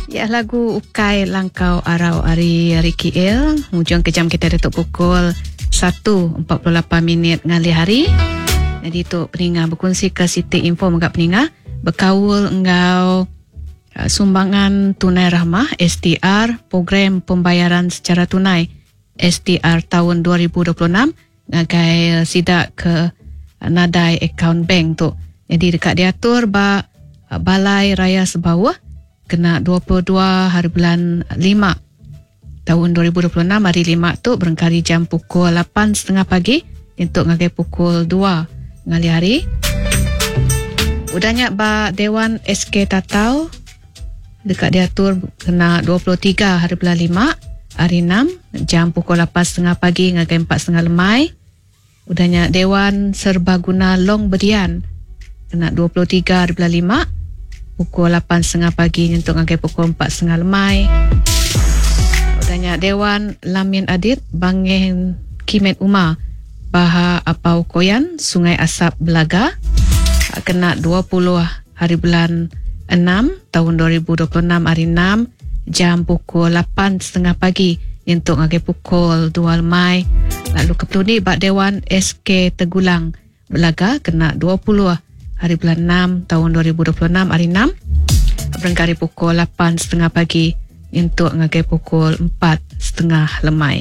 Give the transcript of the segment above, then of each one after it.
Ya, lagu Ukai Langkau Arau Ari KL. Hujung kejam kita datuk pukul 1.48 ngali hari. Jadi tu peninga berkongsi ke Siti Info menggap peninga berkawul engau sumbangan tunai rahmah STR program pembayaran secara tunai STR tahun 2026 ngagai sidak ke nadai akaun bank tu. Jadi dekat diatur Balai Raya Sebawah kena 22 hari bulan 5 tahun 2026 hari 5 tu berengkari jam pukul 8.30 pagi untuk ngagai pukul 2 ngali hari. Udahnya Dewan SK Tatau dekat diatur kena 23 hari bulan 5 hari 6 jam pukul 8.30 pagi ngagai 4.30 lemai. Udahnya Dewan Serbaguna Long Bedian kena 23 hari bulan 5 pukul 8.30 pagi untuk ngagai pukul 4.30 lemai. Udahnya Dewan Lamin Adit Bangeng Kimet Umar Baha Apau Koyan Sungai Asap Belaga kena 20 hari bulan 6 tahun 2026 hari 6 jam pukul 8.30 pagi untuk ngagai pukul 2 lemai. Lalu kepeluni Dewan SK Tegulang Belaga kena 20 hari bulan 6 tahun 2026 hari 6 berengkari pukul 8.30 pagi untuk ngagai pukul 4.30 lemai.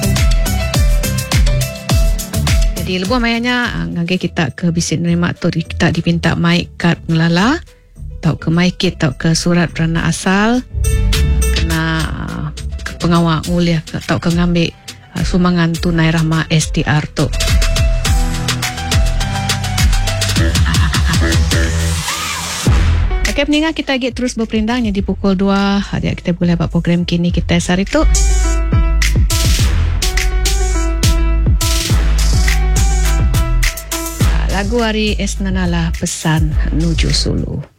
Jadi lebuh mayanya ngagai kita ke bisit nerima tu kita dipinta mai kad pengelala tau ke mai kit tau ke surat berana asal kena pengawal mulia tau ke ngambil sumbangan tunai rahmah STR tu. Okay, peningat kita lagi terus berperindang di pukul 2 hari kita boleh buat program kini kita sehari tu. Lagu hari Esnanalah Pesan Nuju Sulu.